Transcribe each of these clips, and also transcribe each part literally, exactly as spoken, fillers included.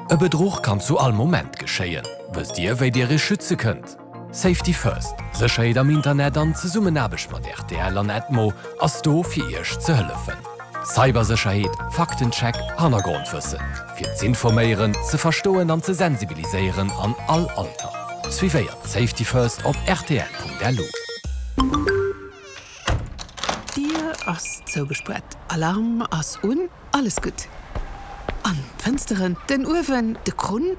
E Betrug kann zu all Moment geschehen. Wisst ihr, wie ihr schützen könnt? Safety First. Sicherheit am Internet an zusammen mit R T L und Atmo, als du für euch zu helfen. Cybersicherheit, Faktencheck, Hintergrundwissen. Für zu informieren, zu verstehen und zu sensibilisieren an all Alter. Suiviert Safety First auf r t l punkt l u. Dir ass zougesprett. Alarm ass un, alles gut. An Fensteren, den Uwen, de Grund.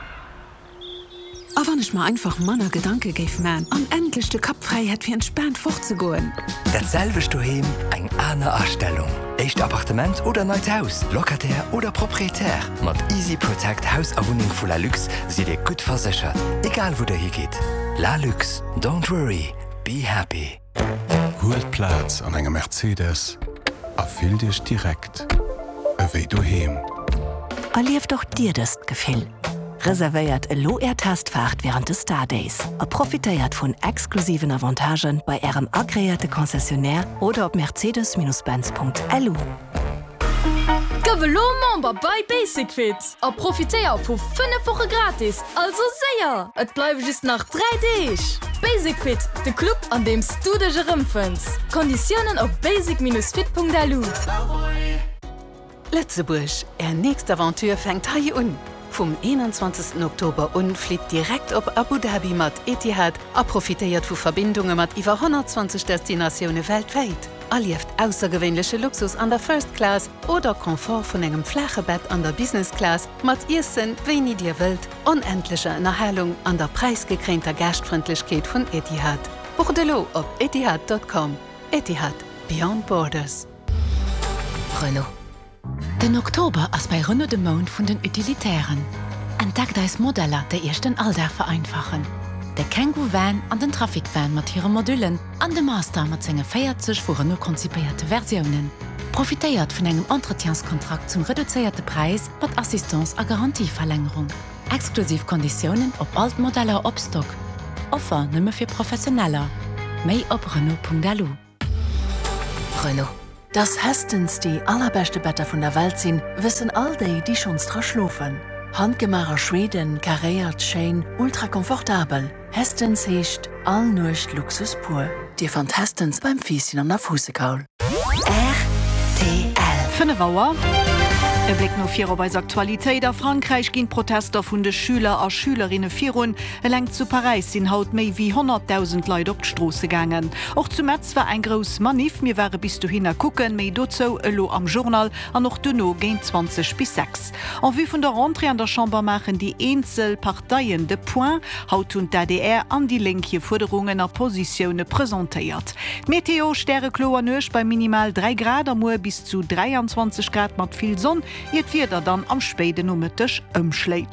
A wann ich mal einfach Manner Gedanke geif man, an endlich de Kapfreiheit wie entspannt fortzugoen. Datselwech du hem eng aner Erstellung. Echt Appartement oder neues Haus, Lokatär oder proprietär. Mit Easy Protect Haus a Wohnung voller Lux seid ihr gut versichert. Egal wo der hier geht. La Lux, don't worry, be happy. Holt Platz an einem Mercedes. Erfüll dich direkt. Ewei du heim. Erlief doch dir das Gefühl. Reserviert e Lo-Air-Tastfahrt während des Stardays. Er profitiert von exklusiven Avantagen bei ihrem agréierte Konzessionär oder auf mercedes Bindestrich benz punkt l u. Gewelo Member bei Basic-Fit. Er profitéier vu fünf Wochen gratis. Also séier, et bleiwe just nach drei Dich. Basic-Fit, de Club, an dem du dich rümpfens. Konditionen auf basic Bindestrich fit punkt l u. Letzeburg, er nächste Aventur fängt hier an. Vom einundzwanzigsten Oktober un fliegt direkt op Abu Dhabi mat Etihad, a profitiert vu Verbindungen mat iwwer hundertzwanzig Destinationen weltweit. Erlieft außergewöhnliche Luxus an der First Class oder Komfort von engem flache Bett an der Business Class mat Issen, wenn ihr dir wollt, unendliche Erhellung an der preisgekränter Gastfreundlichkeit von Etihad. Buchdelo op etihad punkt com. Etihad Beyond Borders. Renault. Den Oktober ass bei Renault de Monde vun den Utilitären. Entdeckt als Modeller der ersten Alter vereinfachen. Der Kangoo Van an den Traffic-Van mat ihre Modulen an de Master mat zinge feiertzig vu Renault konzipierte Versionen. Profitéiert vun engem Entretienskontrakt zum reduzierte Preis mat Assistance a Garantieverlängerung. Exklusiv Konditionen op Altmodeller opstock. Offer nëmme fir Professioneller. Mei op Renault punkt l u. Renault. Dass Hestens die allerbeste Better von der Welt sind, wissen all die, die schon dran schlufen. Handgemacher Schweden, kariert, schön, ultra komfortabel. Hestens hecht all nucht Luxus pur. Dir fand Hestens beim Fieschen an der Fusekaul. R T L. Fünne Wauer. E Blick no Vierer bei Aktualitéit a Frankreich ginn Protester vun de Schüler a Schülerinnen virun eleng zu Paris sinn haut méi wie hunderttausend Leiit op d'Strose gangen. Och zu Metz war ein gros Manif, mir wäre bis du hinner kucken, méi dozo ëlo am Journal an noch duno géint zwanzig bis sechs. An wie vun der Rentrée an der Chamber machen die Einzel Parteiien de Point, haut hun D D R an die linkje Forderungen a Positionne präsentéiert. Meteo Sterreklo an Neuch bei minimal drei Grad am Moe bis zu dreiundzwanzig Grad mat viel Sonn, Jetzt wird er dann am späten Nachmittag umschlägt.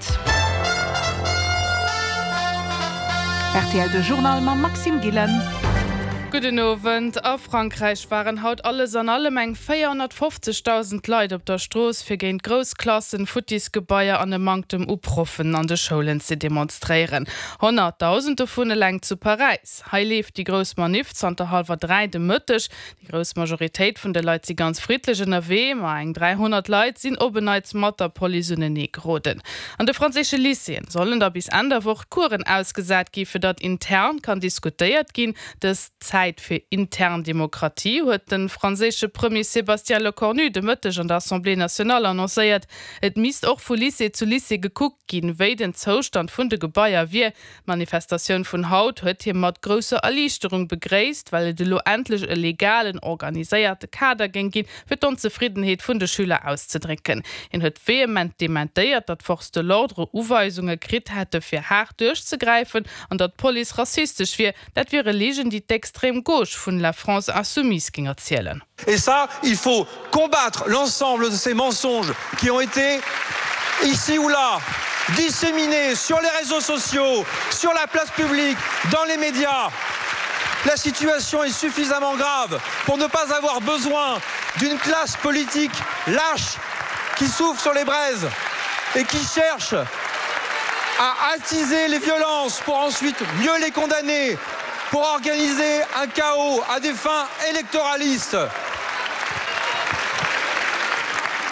R T L de Journal mit Maxim Gillen. Guten Abend. Auf Frankreich waren haut alles an allem eng vierhundertfünfzigtausend Leute auf der Straße für gegen Großklassen, Futtisgebäude an dem Mangtem Uprofen an den Schulen zu demonstrieren. hunderttausend davon lang zu Paris. Hier lief die große Manif zwischen halb drei de Mittag. Die große Majorität von den Leuten sind ganz friedlich in der W, aber eng dreihundert Leute sind oben als Matterpolisen nicht geraten. An den französischen Lyceen sollen da bis Ende der Woche Kuren ausgesagt gehen, für das intern kann diskutiert gehen, dass Zeit für interne Demokratie huet den franzésche Premier Sébastien Lecornu de Mëtteg an der Assemblée nationale annoncéiert, et mis och vu Lycée zu Lycée gekuckt ginn, wéi den Zostand vun de Gebäier wie Manifestationun vun Haut huet hi mat grosser Erlichterung begréist, weil de lo endlich e legalen organiséierte Kader gen ginn fir d'Unzufriedenheet vun de Schüler auszudricken. En huet vehement dementiert, dat forst de l'ordre Uweisungen krit hätte fir hart durchzugreifen an dat Poli rassistisch wie, dat wie Religion die d'extrême gauche von la France Insoumise ging erzielen. Et ça, il faut combattre l'ensemble de ces mensonges qui ont été ici ou là disséminés sur les réseaux sociaux, sur la place publique, dans les médias. La situation est suffisamment grave pour ne pas avoir besoin d'une classe politique lâche qui souffle sur les braises et qui cherche à attiser les violences pour ensuite mieux les condamner, pour organiser un chaos à des fins électoralistes.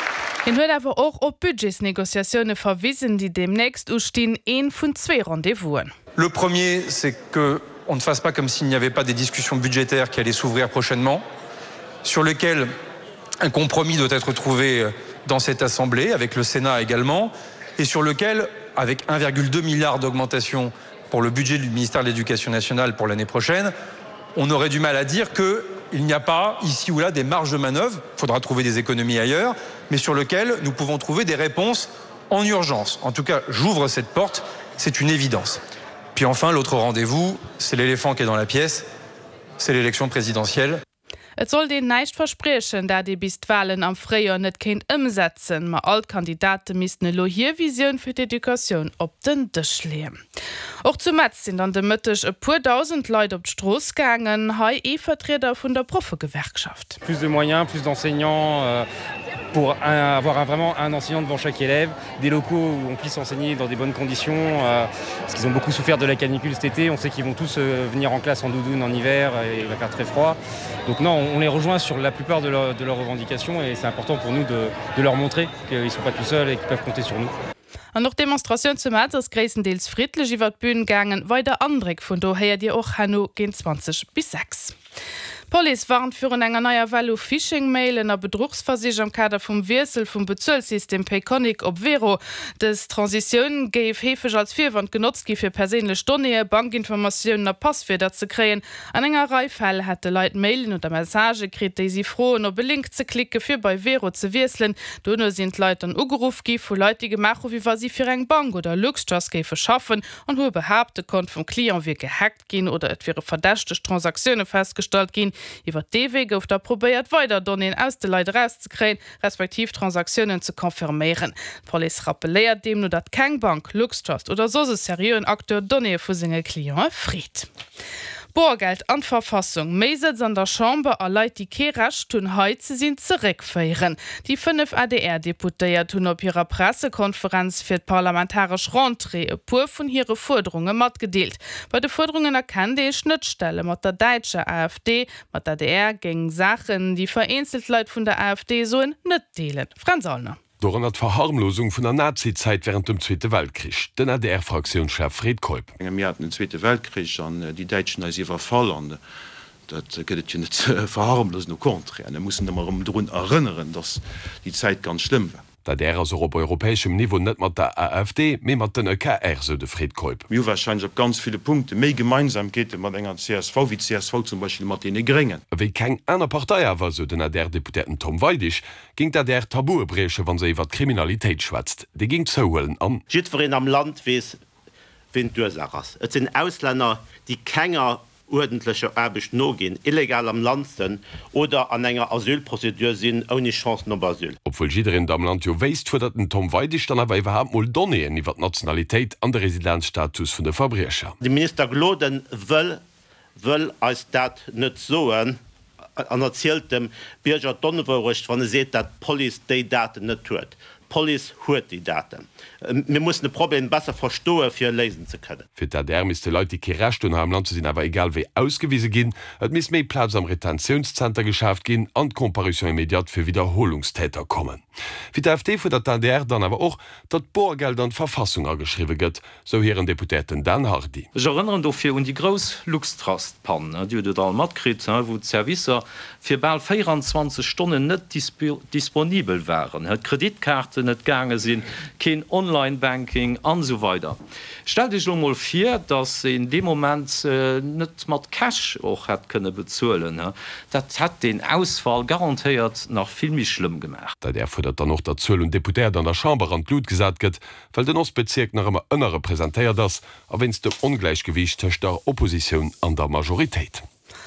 In huet awer och op Budgetsnegoziationune verwiesen, die demnächst ustien een vun zwei Rendezvousen. Le premier, c'est que on ne fasse pas comme s'il n'y avait pas des discussions budgétaires qui allaient s'ouvrir prochainement, sur lesquelles un compromis doit être trouvé dans cette Assemblée, avec le Sénat également, et sur lequel, avec un virgule deux milliard d'augmentation pour le budget du ministère de l'Éducation nationale pour l'année prochaine, on aurait du mal à dire qu'il n'y a pas, ici ou là, des marges de manœuvre, il faudra trouver des économies ailleurs, mais sur lequel nous pouvons trouver des réponses en urgence. En tout cas, j'ouvre cette porte, c'est une évidence. Puis enfin, l'autre rendez-vous, c'est l'éléphant qui est dans la pièce, c'est l'élection présidentielle. Et soll den neicht versprechen, dat die bis Wahlen am Freier net kind ëmsetzen, ma Altkandidate mis ne Lohiervision fir d'Education op den Dëch leem. Och zu Metz sind an de Mëttech e puer tausend Leiit op d'Stroos gangen, hai e Vertreter vun der Profegewerkschaft. Plus de moyens, plus d'enseignants euh, pour un, avoir un, vraiment un enseignant devant chaque élève, des locaux où on puisse enseigner dans des bonnes conditions, euh, parce qu'ils ont beaucoup souffert de la canicule cet été, on sait qu'ils vont tous euh, venir en classe en doudoune en hiver, et il va faire très froid. Donc non, on les rejoint sur la plupart de, leur, de leurs revendications et c'est important pour nous de, de leur montrer qu'ils ne sont pas tout seuls et qu'ils peuvent compter sur nous. An noch Demonstrationun zum Mat ass gréissendeels friedlech iwwer d'Bünen gangen, wei der André vun dohéier Dir och Hanno gin zwanzig bis sechs. Poli warnt für enger neuer Value Phishing-Mailen a Bedrucksversich am Kader vum Wirsel vum Bezuelsystem Payconic op Vero. Des Transiioun géif hefech als Vierwand genutzt gi fir perélech Donnnee, Bankinformationoun a Passfir dat ze kreen. An enger Reifall hat de Leiit Mailen und der Message krit déi si froen op belink ze klicke fir bei Vero ze wirselen. Donno sind Leiit an ugeruf gi vu Leute gemach wie war sie fir eng Bank oder Luxtras géif verschaffen an hoe behabte kon vum Klient wie gehackt gin oder et virre verdächteg Transaktionune feststalt gin. Iwer D W gouf der probéiert weiter Donnnen aus de Leiit rest ze kräen, respektiv Transaktionen zu konfirmieren. Poli rappeléiert dem nur dat keng Bank, Luxtrust oder so se serieun Akteur Donnnee vu singe Klient fried. Bohrgeld an Verfassung meset an der Chambre a Leiit die Kerecht hun heize sinn zerekfeieren. Die fünf A D R-Deputéiert hun op ihrer Pressekonferenz fir d parlamentarisch Rentrée e puer vun hire Forderungen mat gedeelt. Bei de Forderungen erkennt de Schnittstelle mat der Deitsche A F D, mat der D R geng Sachen, die vereinzelt Leiit vun der A F D so net deelen. Franz Allner. Doran hat Verharmlosung vun der Nazizeit während dem Zweite Weltkrieg. Den A D R-Fraktionschef Fred Kolb. Wir hatten den Zweite Weltkrieg an die Deutschen als sie verfallen. Dat gëtt ja net verharmlos no kontre. Da muss immer um run erinnern, dass die Zeit ganz schlimm war. Da der as op europäischem Niveau net mat der A F D mé mat den E K R se de Fred Kolb. Mi wahrscheinlich op ganz viele Punkte méi gemeinsam geht mat enger C S V wie C S V zum Beispiel Martine Gringen. Wéi keng einer Partei war so den A D R-Deputeten Tom Weidich, ging da der Tabuebresche, wann se iwwer Kriminalitéit schwätzt. De ging zouelen an. Jiwerin am Land wees win Dursachers. Et sind Ausländer, die kenger ordentlicher Erbecht no gin, illegal am Land sind oder an enger Asylprozedur sinn ohne Chancen op Asyl. Obwohl jiin am Land jo weist fur dat den Tom Weidich dann awer iwwer Moldonien iwwer Nationalitéit an der Residenzstatus vun der Verbrecher. Die Minister Gloden wëll wëll als dat net soen an erzielt dem Bierger Donnewerrecht, wann er seet, dat Poli déi Daten net huet. Poli huet die Daten. Wir muss de Problem besser verstoe fir lesen ze können. Fi der der mis Leute die Kerecht und am Land sinn awer egal wie ausgewiese gin, et miss méi Platz am Retentionscenter geschafft gin an Komparution immediat fir Wiederholungstäter kommen. Fi der F D vu der D R dann aber auch dat Bohrgeld an Verfassung ageschriwe gëtt, so hireieren Deputeten Dan Hardy. Ich erinnere dofir un die Gros Luxtrustpannen, die du matkrit, wo Servicer fir bald vierundzwanzig Stunden net disp disponibel waren, het Kreditkarte net gange sinn, kein Online-Banking an so weiter. Stell dich mal vor, dass sie in dem Moment äh, nicht mit Cash auch hat können bezahlen. Ja? Das hat den Ausfall garantiert noch viel mehr schlimm gemacht. Da der fordert dann noch der Zoll und Deputiert an der Chambre an Blut gesagt wird, weil der Ostbezirk noch immer immer repräsentiert das, aber wenn es dem Ungleichgewicht zwischen der Opposition an der Majorität.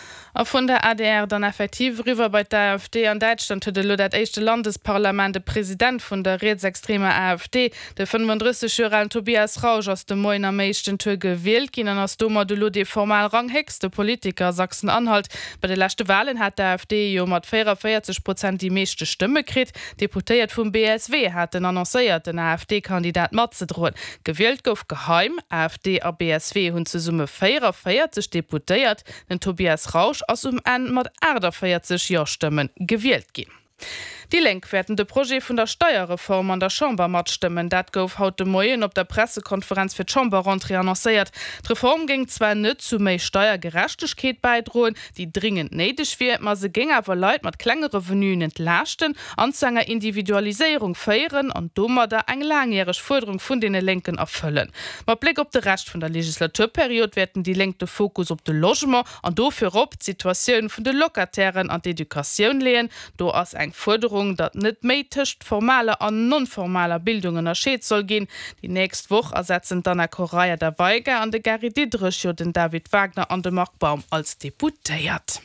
A vun der A D R dann effektiv riwer bei der A F D an Deutschland huet de lo dat echte Landesparlament de Präsident vun der rechtsextreme A F D, de fünfunddreißig-jährigen Tobias Rausch aus dem Moin am meeschten Tour gewählt gin an ass Dommer de lo de formal ranghegste Politiker Sachsen-Anhalt. Bei de lachte Wahlen hat der A F D jo mat vierundvierzig Prozent die meeschte Stimme krit. Deputéiert vum B S W hat den annoncéiert den A F D-Kandidat mat ze droen. Gewählt gouf geheim, A F D a B S W hunn ze Summe vierundvierzig deputéiert, den Tobias Rausch aus um en mat Äder vierzig Jahrstimmen gewählt gin. Die lenkwertende Projekt vun der Steuerreform an der Chambermat stimmen, dat gouf haut de Moien op der Pressekonferenz fir Chamberrentri annoncéiert. Reform ging zwar net zu méi Steuergerechtchkeet beidroen, die dringend neidig wie, ma se ging awer Leiit mat klengere Venuen entlarchten, anzanger Individualisierung feieren an dummer der eng langjährigg Forderung vun den Lenken erfüllen. Ma Blick op de Rest vun der Legislaturperiode werden die lenkte Fokus op de Logement an dofir op Situationun vun de Lokatären an d'Edukaun lehen, do ass eng Forderung, dat net méicht formale an nonformaler Bildungen erscheet soll gin. Die nächst woch ersetzen dann a Korea der Weiger an de Gary Didrich den David Wagner an de Markbaum als Deputéiert.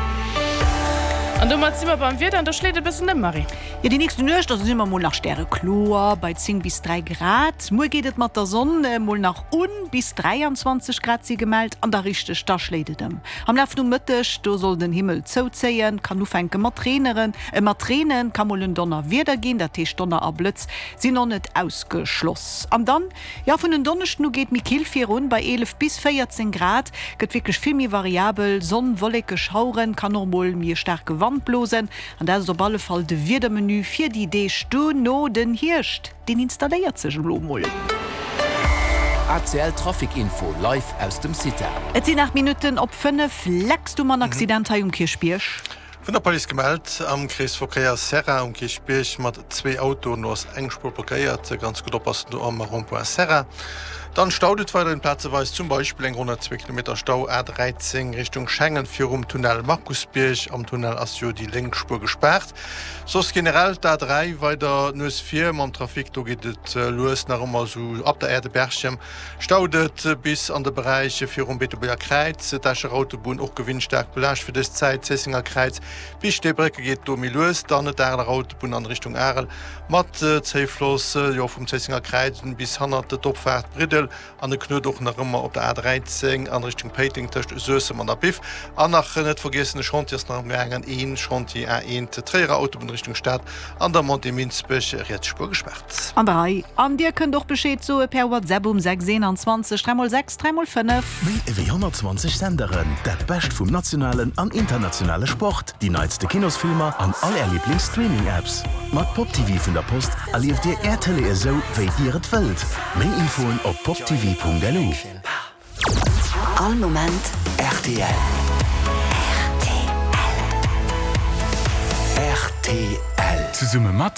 Und du mal immer beim Wirt an der Schläde bis Marie. Ja, die nächste Nöch das immer mal nach Sterre Chlor bei zehn bis drei Grad. Mu gehtt mat der Sonne mal nach un bis dreiundzwanzig Grad sie gemeldet an der richchte Stachläde dem. Am Lauf um Mittag, du soll den Himmel zouzeien, kann du fenke mat Traineren, äh, mat Tränen kann mal Donner wieder gehen, der Tisch Donner ablitz, sie noch nicht ausgeschloss. Am dann, ja von den Donnerchten nu geht Mikil vier run bei elf bis vierzehn Grad, geht wirklich viel mehr variabel, sonnenwollige Schauren, kann normal mir starke Wand blosen an der so balle fall de Wiedermenü fir die Idee sto no den Hirscht den installiert sech Blumoll. A C L Trafikinfo live aus dem City. Et sie nach Minuten op fünf fleckst du man Accident um Kirchbiersch. Von der Polizei gemeldet am Kreisverkehr Serra um Kirchbiersch mat zwei Autos nur aus Engspur blockiert, ganz gut oppassen du am Rond-Point Serra. Dann staudet weiter den Platzeweis zum Beispiel en hundertzwei Kilometer Stau A dreizehn Richtung Schengen für um Tunnel Markusbierg am Tunnel Asio die Lenkspur gesperrt. Sos generell da drei weiter nus vier am Trafik do geht et äh, los nach immer so ab der Erde Bergchem staudet äh, bis an der Bereiche für um Betebuer Kreiz, Dascher Autobahn auch gewinnstark belage für das Zeit Zessinger Kreiz bis Stebrecke geht do los, dann der Autobahn an Richtung Erl mat äh, Zeifloss äh, ja, vom Zessinger Kreizen bis hundert Topfahrt Bridel an de Knu doch nach immer op der A dreizehn an Richtung Peting Söse man der Bif an nach net vergessene Chantiers nach engen een Chanti A eins Träger Autobahn Richtung Stadt an der Monte Minzbech Retspur gesperrt. An drei an dir könnt doch Bescheid so per WhatsApp um sechs zwanzig drei sechs drei fünf. Wie hundertzwanzig Senderen, dat best vum nationalen an internationale Sport, die neizte Kinosfilmer an all er Lieblingsstreaming-Apps. Mat Pop T V vun der Post erlief dir RTL eso wéi dir et wëlt. Mei Infoen op pop T V punkt d l. All moment R T L. R T L. Zu Summe mat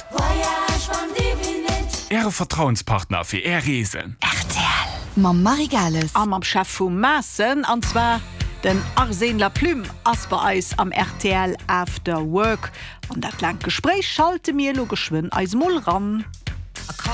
Äre Vertrauenspartner fir Äresen. R T L. Ma Marigales am am Chef vu Massen anzwer den Arsène Laplume ass bei Eis am R T L After Work. An dat lang Gespräch schalte mir lo geschwinn als Moll ran.